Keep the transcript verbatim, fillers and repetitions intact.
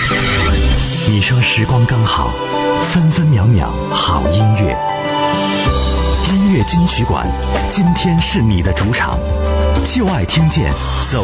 你说时光刚好，分分秒秒好音乐。音乐金曲馆，今天是你的主场，就爱听见走